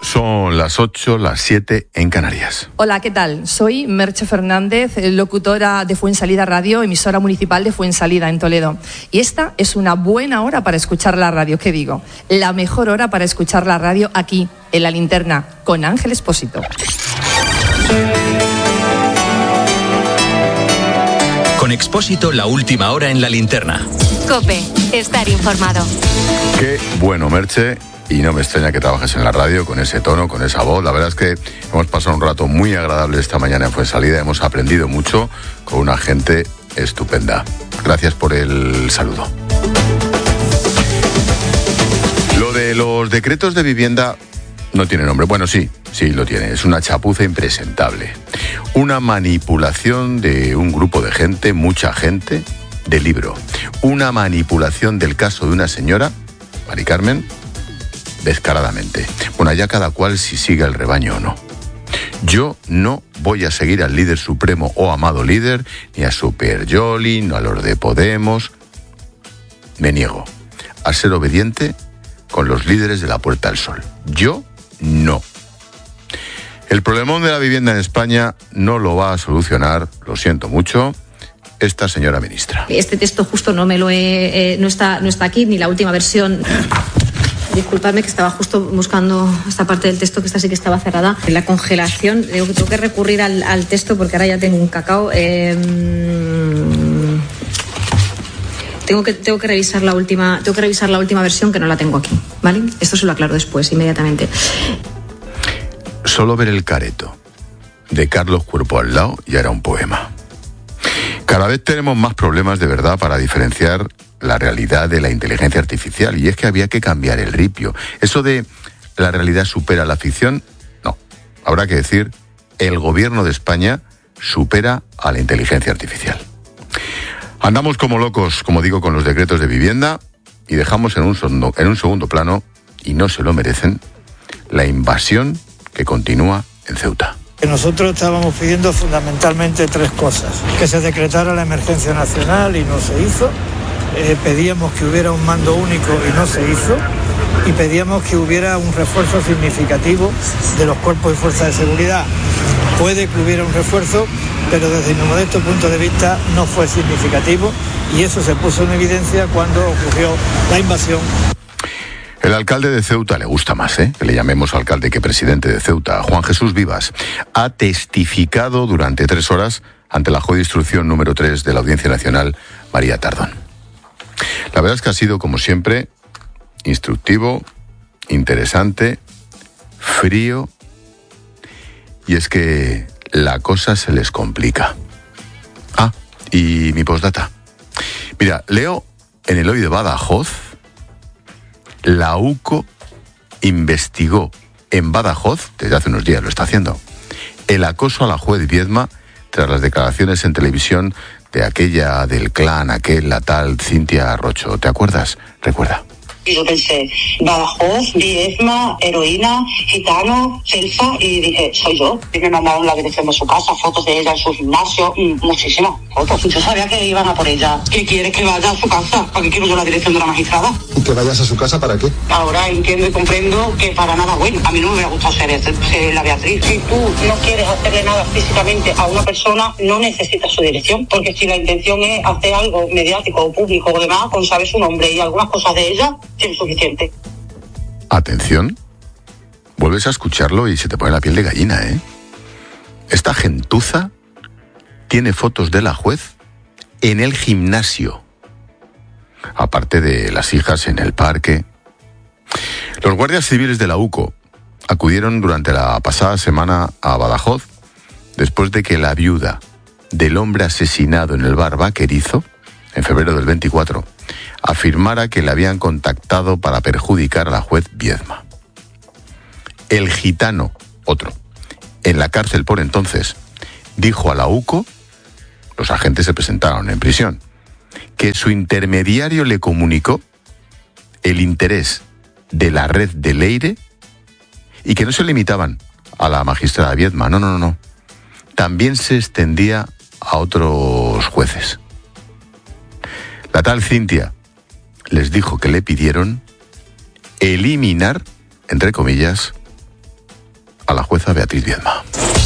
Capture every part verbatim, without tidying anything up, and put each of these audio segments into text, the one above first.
Son las ocho, las siete en Canarias. Hola, ¿qué tal? Soy Merche Fernández, locutora de Fuensalida Radio, emisora municipal de Fuensalida en Toledo. Y esta es una buena hora para escuchar la radio, ¿qué digo? La mejor hora para escuchar la radio aquí, en La Linterna, con Ángel Expósito. Con Expósito, la última hora en La Linterna. COPE, estar informado. Qué bueno, Merche. Y no me extraña que trabajes en la radio con ese tono, con esa voz. La verdad es que hemos pasado un rato muy agradable esta mañana en Fuensalida. Hemos aprendido mucho con una gente estupenda. Gracias por el saludo. Lo de los decretos de vivienda no tiene nombre. Bueno, sí, sí lo tiene. Es una chapuza impresentable. Una manipulación de un grupo de gente, mucha gente, de libro. Una manipulación del caso de una señora, Mari Carmen, descaradamente. Bueno, ya cada cual si sigue el rebaño o no. Yo no voy a seguir al líder supremo o amado líder, ni a Super Yoli, ni a los de Podemos. Me niego a ser obediente con los líderes de la Puerta del Sol. Yo no. El problemón de la vivienda en España no lo va a solucionar, lo siento mucho, esta señora ministra. Este texto justo no me lo he, eh, no está, no está aquí, ni la última versión. Disculpadme que estaba justo buscando esta parte del texto, que esta sí que estaba cerrada. En la congelación, digo que tengo que recurrir al, al texto porque ahora ya tengo un cacao. Eh, tengo que tengo que revisar la última, tengo que revisar la última versión, que no la tengo aquí, ¿vale? Esto se lo aclaro después, inmediatamente. Solo ver el careto de Carlos Cuerpo al lado ya era un poema. Cada vez tenemos más problemas de verdad para diferenciar la realidad de la inteligencia artificial, y es que había que cambiar el ripio. Eso de la realidad supera la ficción, no. Habrá que decir, el gobierno de España supera a la inteligencia artificial. Andamos como locos, como digo, con los decretos de vivienda y dejamos en un segundo, en un segundo plano, y no se lo merecen, la invasión que continúa en Ceuta. Nosotros estábamos pidiendo fundamentalmente tres cosas: que se decretara la emergencia nacional y no se hizo, eh, pedíamos que hubiera un mando único y no se hizo, y pedíamos que hubiera un refuerzo significativo de los cuerpos y fuerzas de seguridad. Puede que hubiera un refuerzo, pero desde mi modesto punto de vista no fue significativo, y eso se puso en evidencia cuando ocurrió la invasión. El alcalde de Ceuta le gusta más, ¿eh?, que le llamemos alcalde que presidente de Ceuta. Juan Jesús Vivas ha testificado durante tres horas ante la juez de instrucción número tres de la Audiencia Nacional, María Tardón. La verdad es que ha sido, como siempre, instructivo, interesante, frío, y es que la cosa se les complica. Ah, y mi postdata. Mira, leo en el Hoy de Badajoz: la UCO investigó en Badajoz, desde hace unos días lo está haciendo, el acoso a la juez Viedma tras las declaraciones en televisión de aquella del clan, aquel, la tal Cintia Rocho. ¿Te acuerdas? Recuerda. Y yo pensé, Badajoz, Viedma, heroína, gitano, selfa, y dije, soy yo. Y me mandaron la dirección de su casa, fotos de ella en su gimnasio, muchísimas fotos. Yo sabía que iban a por ella. ¿Qué quieres que vaya a su casa? ¿Para qué quiero yo la dirección de la magistrada? ¿Y que vayas a su casa para qué? Ahora entiendo y comprendo que para nada bueno. A mí no me hubiera gustado ser, ser la Beatriz. Si tú no quieres hacerle nada físicamente a una persona, no necesitas su dirección. Porque si la intención es hacer algo mediático o público o demás, con saber su nombre y algunas cosas de ella, es suficiente. Atención, vuelves a escucharlo y se te pone la piel de gallina, ¿eh? Esta gentuza tiene fotos de la juez en el gimnasio, aparte de las hijas en el parque. Los guardias civiles de la UCO acudieron durante la pasada semana a Badajoz después de que la viuda del hombre asesinado en el bar Vaquerizo, en febrero del veinticuatro, afirmara que le habían contactado para perjudicar a la juez Viedma. El gitano, otro, en la cárcel por entonces, dijo a la UCO, los agentes se presentaron en prisión, que su intermediario le comunicó el interés de la red de Leire y que no se limitaban a la magistrada Viedma, no, no, no, no. También se extendía a otros jueces. La tal Cintia les dijo que le pidieron eliminar, entre comillas, a la jueza Beatriz Viedma.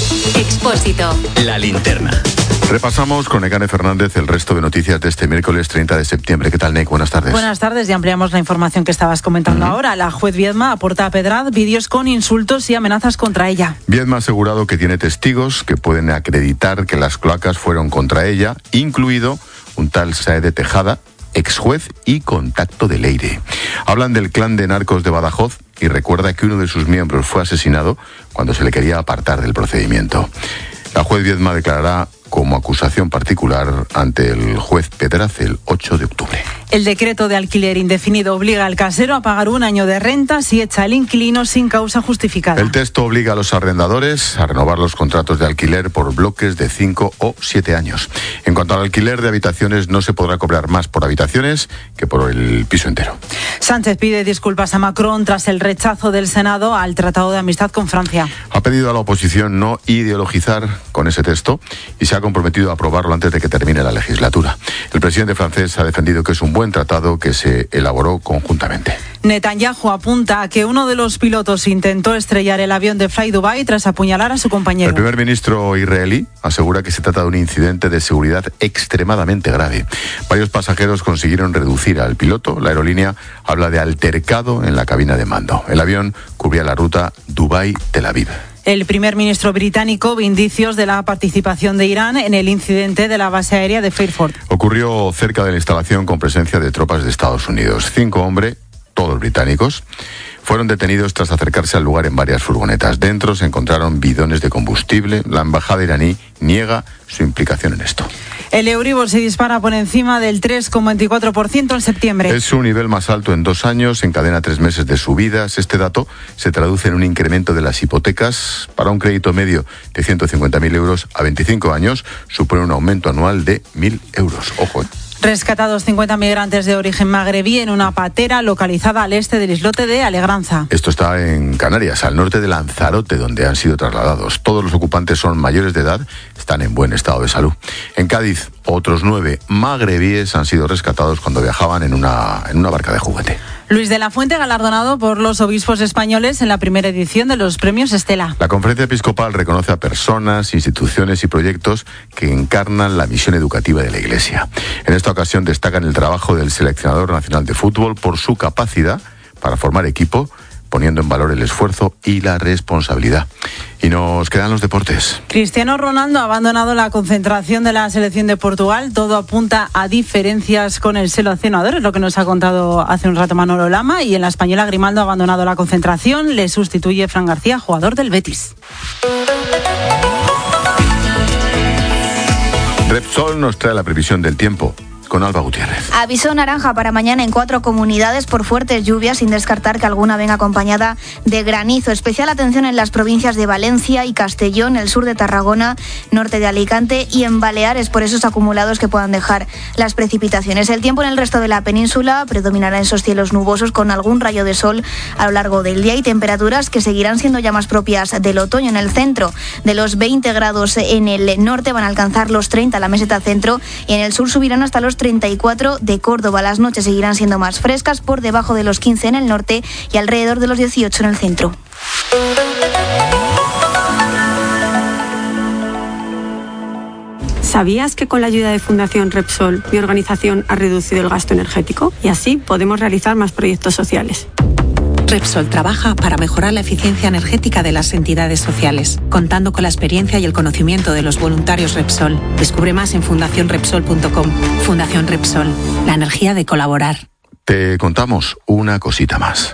Expósito. La linterna. Repasamos con Nekane Fernández el resto de noticias de este miércoles treinta de septiembre. ¿Qué tal, Nek? Buenas tardes. Buenas tardes y ampliamos la información que estabas comentando uh-huh. ahora. La juez Viedma aporta a Pedraz vídeos con insultos y amenazas contra ella. Viedma ha asegurado que tiene testigos que pueden acreditar que las cloacas fueron contra ella, incluido un tal Saede Tejada, ex juez y contacto de Leire. Hablan del clan de narcos de Badajoz y recuerda que uno de sus miembros fue asesinado cuando se le quería apartar del procedimiento. La juez Viedma declarará como acusación particular ante el juez Pedraz el ocho de octubre. El decreto de alquiler indefinido obliga al casero a pagar un año de renta si echa al inquilino sin causa justificada. El texto obliga a los arrendadores a renovar los contratos de alquiler por bloques de cinco o siete años. En cuanto al alquiler de habitaciones, no se podrá cobrar más por habitaciones que por el piso entero. Sánchez pide disculpas a Macron tras el rechazo del Senado al Tratado de Amistad con Francia. Ha pedido a la oposición no ideologizar con ese texto y se ha comprometido a aprobarlo antes de que termine la legislatura. El presidente francés ha defendido que es un buen tratado que se elaboró conjuntamente. Netanyahu apunta a que uno de los pilotos intentó estrellar el avión de Fly Dubai tras apuñalar a su compañero. El primer ministro israelí asegura que se trata de un incidente de seguridad extremadamente grave. Varios pasajeros consiguieron reducir al piloto. La aerolínea habla de altercado en la cabina de mando. El avión cubría la ruta Dubái-Tel Aviv. El primer ministro británico ve indicios de la participación de Irán en el incidente de la base aérea de Fairford. Ocurrió cerca de la instalación con presencia de tropas de Estados Unidos. Cinco hombres, todos británicos, fueron detenidos tras acercarse al lugar en varias furgonetas. Dentro se encontraron bidones de combustible. La embajada iraní niega su implicación en esto. El Euribor se dispara por encima del tres coma veinticuatro por ciento en septiembre. Es su nivel más alto en dos años, encadena tres meses de subidas. Este dato se traduce en un incremento de las hipotecas. Para un crédito medio de ciento cincuenta mil euros a veinticinco años, supone un aumento anual de mil euros. Ojo, ¿eh? Rescatados cincuenta migrantes de origen magrebí en una patera localizada al este del islote de Alegranza. Esto está en Canarias, al norte de Lanzarote, donde han sido trasladados. Todos los ocupantes son mayores de edad, están en buen estado de salud. En Cádiz, otros nueve magrebíes han sido rescatados cuando viajaban en una, en una barca de juguete. Luis de la Fuente galardonado por los obispos españoles en la primera edición de los premios Estela. La Conferencia Episcopal reconoce a personas, instituciones y proyectos que encarnan la misión educativa de la Iglesia. En esta ocasión destacan el trabajo del seleccionador nacional de fútbol por su capacidad para formar equipo, poniendo en valor el esfuerzo y la responsabilidad. Y nos quedan los deportes. Cristiano Ronaldo ha abandonado la concentración de la selección de Portugal. Todo apunta a diferencias con el seleccionador, es lo que nos ha contado hace un rato Manolo Lama. Y en la española, Grimaldo ha abandonado la concentración. Le sustituye Fran García, jugador del Betis. Repsol nos trae la previsión del tiempo con Alba Gutiérrez. Aviso naranja para mañana en cuatro comunidades por fuertes lluvias, sin descartar que alguna venga acompañada de granizo. Especial atención en las provincias de Valencia y Castellón, el sur de Tarragona, norte de Alicante y en Baleares, por esos acumulados que puedan dejar las precipitaciones. El tiempo en el resto de la península predominará esos cielos nubosos con algún rayo de sol a lo largo del día y temperaturas que seguirán siendo ya más propias del otoño. En el centro, de los veinte grados en el norte van a alcanzar los treinta en la meseta centro y en el sur subirán hasta los treinta y cuatro de Córdoba. Las noches seguirán siendo más frescas, por debajo de los quince en el norte y alrededor de los dieciocho en el centro. ¿Sabías que con la ayuda de Fundación Repsol mi organización ha reducido el gasto energético? Y así podemos realizar más proyectos sociales. Repsol trabaja para mejorar la eficiencia energética de las entidades sociales, contando con la experiencia y el conocimiento de los voluntarios Repsol. Descubre más en fundación repsol punto com. Fundación Repsol, la energía de colaborar. Te contamos una cosita más.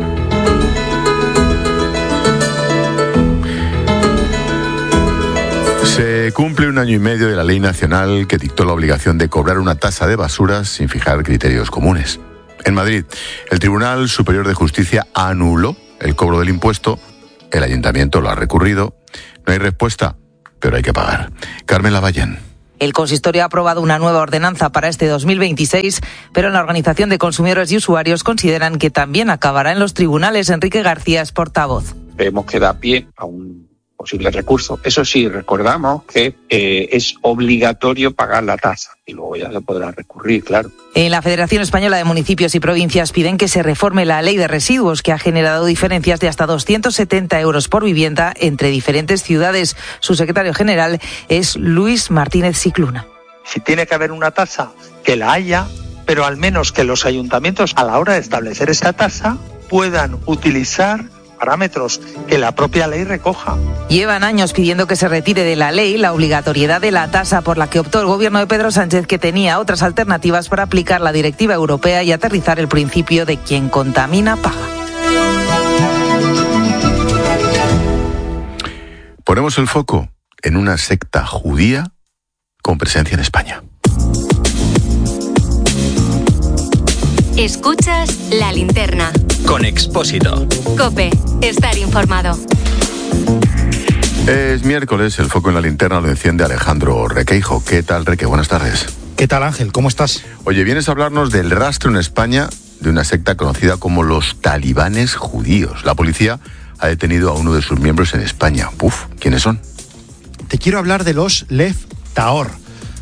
Se cumple un año y medio de la ley nacional que dictó la obligación de cobrar una tasa de basuras sin fijar criterios comunes. En Madrid, el Tribunal Superior de Justicia anuló el cobro del impuesto. El ayuntamiento lo ha recurrido. No hay respuesta, pero hay que pagar. Carmen Lavallén. El consistorio ha aprobado una nueva ordenanza para este dos mil veintiséis, pero en la Organización de Consumidores y Usuarios consideran que también acabará en los tribunales. Enrique García es portavoz. Creemos que da pie a un posible recurso. Eso sí, recordamos que eh, es obligatorio pagar la tasa y luego ya se podrá recurrir, claro. En la Federación Española de Municipios y Provincias piden que se reforme la ley de residuos, que ha generado diferencias de hasta doscientos setenta euros por vivienda entre diferentes ciudades. Su secretario general es Luis Martínez Cicluna. Si tiene que haber una tasa, que la haya, pero al menos que los ayuntamientos, a la hora de establecer esa tasa, puedan utilizar parámetros que la propia ley recoja. Llevan años pidiendo que se retire de la ley la obligatoriedad de la tasa por la que optó el gobierno de Pedro Sánchez, que tenía otras alternativas para aplicar la directiva europea y aterrizar el principio de quien contamina paga. Ponemos el foco en una secta judía con presencia en España. Escuchas La Linterna. Con Expósito. COPE. Estar informado. Es miércoles, el foco en la linterna lo enciende Alejandro Requeijo. ¿Qué tal, Reque? Buenas tardes. ¿Qué tal, Ángel? ¿Cómo estás? Oye, vienes a hablarnos del rastro en España de una secta conocida como los talibanes judíos. La policía ha detenido a uno de sus miembros en España. Uf, ¿quiénes son? Te quiero hablar de los Lev Tahor.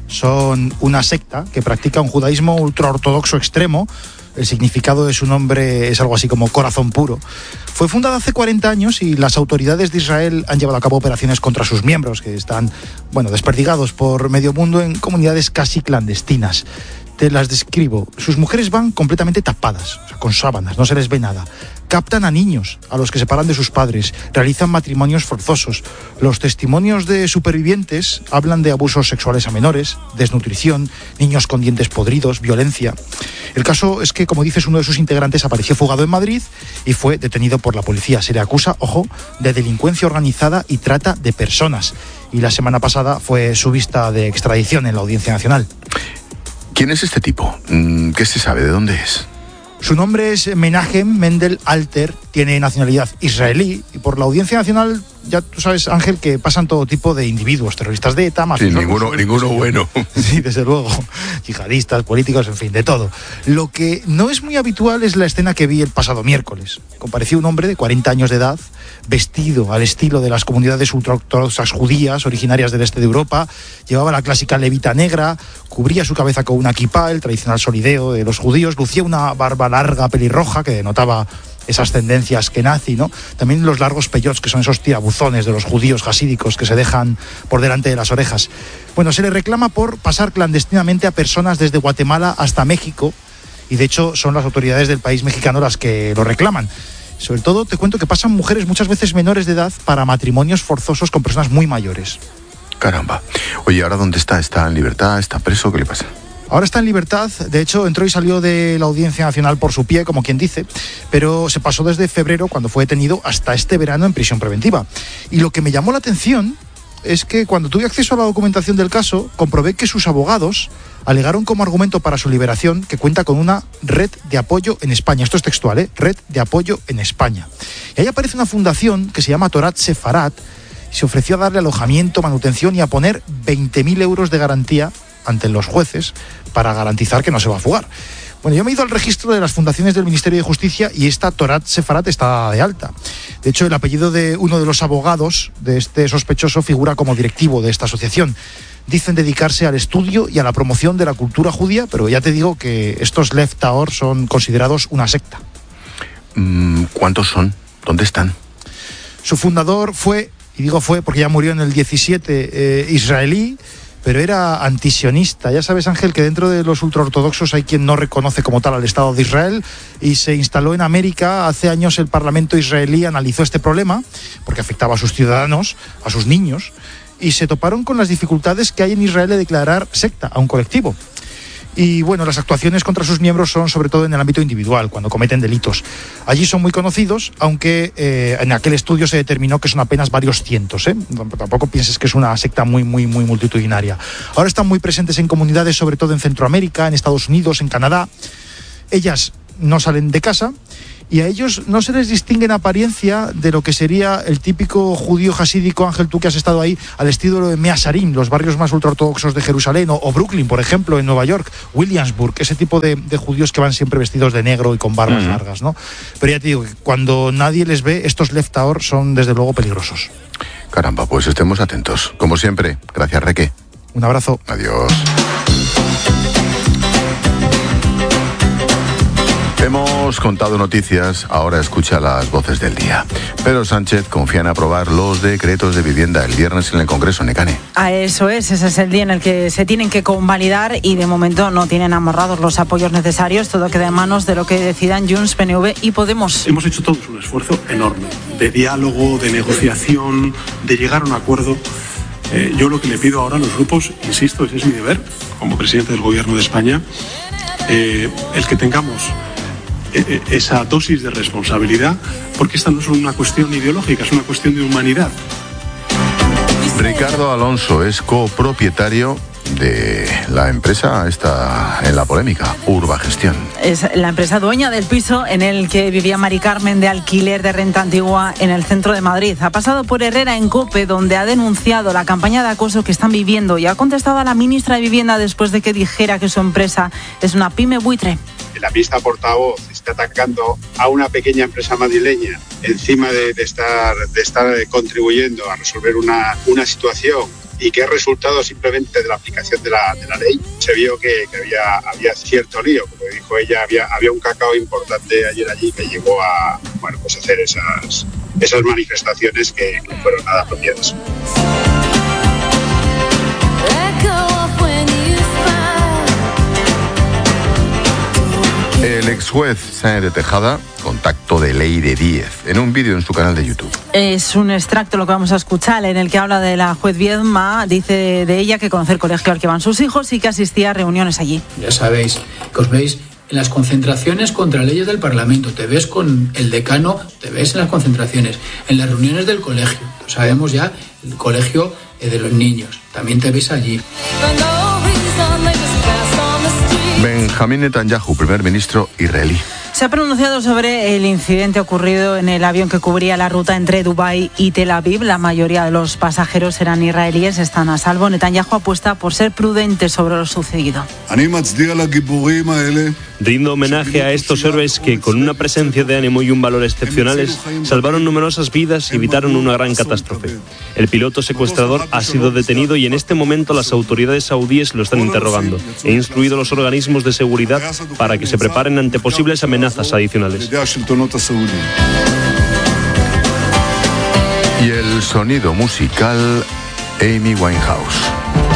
Son una secta que practica un judaísmo ultraortodoxo extremo. El significado de su nombre es algo así como corazón puro. Fue fundada hace cuarenta años y las autoridades de Israel han llevado a cabo operaciones contra sus miembros, que están, bueno, desperdigados por medio mundo en comunidades casi clandestinas. Te las describo. Sus mujeres van completamente tapadas, o sea, con sábanas, no se les ve nada. Captan a niños, a los que separan de sus padres, realizan matrimonios forzosos. Los testimonios de supervivientes hablan de abusos sexuales a menores, desnutrición, niños con dientes podridos, violencia. El caso es que, como dices, uno de sus integrantes apareció fugado en Madrid y fue detenido por la policía. Se le acusa, ojo, de delincuencia organizada y trata de personas. Y la semana pasada fue su vista de extradición en la Audiencia Nacional. ¿Quién es este tipo? ¿Qué se sabe? ¿De dónde es? Su nombre es Menachem Mendel Alter, tiene nacionalidad israelí y por la Audiencia Nacional, ya tú sabes, Ángel, que pasan todo tipo de individuos, terroristas de ETA, más... Sí, ninguno, ninguno bueno. Sí, desde luego, yihadistas, políticos, en fin, de todo. Lo que no es muy habitual es la escena que vi el pasado miércoles. Compareció un hombre de cuarenta años de edad, vestido al estilo de las comunidades ultraortodoxas judías originarias del este de Europa, llevaba la clásica levita negra, cubría su cabeza con una kipá, el tradicional solideo de los judíos, lucía una barba larga, pelirroja, que denotaba esas tendencias que nazi, ¿no? También los largos peyots, que son esos tirabuzones de los judíos jasídicos que se dejan por delante de las orejas. Bueno, se le reclama por pasar clandestinamente a personas desde Guatemala hasta México, y de hecho son las autoridades del país mexicano las que lo reclaman. Sobre todo te cuento que pasan mujeres muchas veces menores de edad para matrimonios forzosos con personas muy mayores. Caramba. Oye, ¿ahora dónde está? ¿Está en libertad? ¿Está preso? ¿Qué le pasa? Ahora está en libertad, de hecho entró y salió de la Audiencia Nacional por su pie, como quien dice, pero se pasó desde febrero, cuando fue detenido, hasta este verano en prisión preventiva. Y lo que me llamó la atención es que cuando tuve acceso a la documentación del caso, comprobé que sus abogados alegaron como argumento para su liberación que cuenta con una red de apoyo en España. Esto es textual, ¿eh? Red de apoyo en España. Y ahí aparece una fundación que se llama Torat Sefarat y se ofreció a darle alojamiento, manutención y a poner veinte mil euros de garantía ante los jueces para garantizar que no se va a fugar. Bueno, yo me he ido al registro de las fundaciones del Ministerio de Justicia y esta Torat Sefarat está de alta. De hecho, el apellido de uno de los abogados de este sospechoso figura como directivo de esta asociación. Dicen dedicarse al estudio y a la promoción de la cultura judía, pero ya te digo que estos Lev Tahor son considerados una secta. ¿Cuántos son? ¿Dónde están? Su fundador fue, y digo fue porque ya murió en el diecisiete, eh, israelí, pero era antisionista. Ya sabes, Ángel, que dentro de los ultraortodoxos hay quien no reconoce como tal al Estado de Israel y se instaló en América. Hace años el Parlamento israelí analizó este problema porque afectaba a sus ciudadanos, a sus niños, y se toparon con las dificultades que hay en Israel de declarar secta a un colectivo. Y bueno, las actuaciones contra sus miembros son sobre todo en el ámbito individual, cuando cometen delitos. Allí son muy conocidos, aunque eh, en aquel estudio se determinó que son apenas varios cientos, ¿eh? Tampoco pienses que es una secta muy, muy, muy multitudinaria. Ahora están muy presentes en comunidades, sobre todo en Centroamérica, en Estados Unidos, en Canadá. Ellas no salen de casa y a ellos no se les distingue en apariencia de lo que sería el típico judío jasídico, Ángel, tú que has estado ahí, al estilo de Mea Sarim, los barrios más ultraortodoxos de Jerusalén, o, o Brooklyn, por ejemplo, en Nueva York, Williamsburg, ese tipo de, de judíos que van siempre vestidos de negro y con barbas uh-huh. largas, ¿no? Pero ya te digo que cuando nadie les ve, estos Lev Tahor son desde luego peligrosos. Caramba, pues estemos atentos. Como siempre, gracias, Reque. Un abrazo. Adiós. Hemos contado noticias, ahora escucha las voces del día. Pedro Sánchez confía en aprobar los decretos de vivienda el viernes en el Congreso, Nekane. A eso es, ese es el día en el que se tienen que convalidar y de momento no tienen amarrados los apoyos necesarios. Todo queda en manos de lo que decidan Junts, P N V y Podemos. Hemos hecho todos un esfuerzo enorme de diálogo, de negociación, de llegar a un acuerdo. Eh, yo lo que le pido ahora a los grupos, insisto, ese es mi deber como presidente del Gobierno de España, eh, el que tengamos esa dosis de responsabilidad, porque esta no es una cuestión ideológica, es una cuestión de humanidad. Ricardo Alonso es copropietario de la empresa está en la polémica, Urbagestión. Es la empresa dueña del piso en el que vivía Mari Carmen de alquiler de renta antigua en el centro de Madrid. Ha pasado por Herrera en COPE, donde ha denunciado la campaña de acoso que están viviendo y ha contestado a la ministra de Vivienda después de que dijera que su empresa es una pyme buitre. La ministra portavoz está atacando a una pequeña empresa madrileña encima de, de, estar, de estar contribuyendo a resolver una, una situación y que es resultado simplemente de la aplicación de la, de la ley. Se vio que, que había, había cierto lío, como dijo ella, había, había un cacao importante ayer allí que llegó a bueno, pues hacer esas, esas manifestaciones que no fueron nada apropiadas. El ex juez Sáenz de Tejada, contacto de ley de diez, en un vídeo en su canal de YouTube. Es un extracto lo que vamos a escuchar, en el que habla de la juez Viedma. Dice de ella que conoce el colegio al que van sus hijos y que asistía a reuniones allí. Ya sabéis que os veis en las concentraciones contra leyes del Parlamento, te ves con el decano, te ves en las concentraciones, en las reuniones del colegio, sabemos ya el colegio de los niños, también te ves allí. Benjamín Netanyahu, primer ministro israelí. Se ha pronunciado sobre el incidente ocurrido en el avión que cubría la ruta entre Dubái y Tel Aviv. La mayoría de los pasajeros eran israelíes, están a salvo. Netanyahu apuesta por ser prudente sobre lo sucedido. Rindo homenaje a estos héroes que, con una presencia de ánimo y un valor excepcionales, salvaron numerosas vidas y evitaron una gran catástrofe. El piloto secuestrador ha sido detenido y en este momento las autoridades saudíes lo están interrogando. He instruido a los organismos de seguridad para que se preparen ante posibles amenazas adicionales. Y el sonido musical, Amy Winehouse.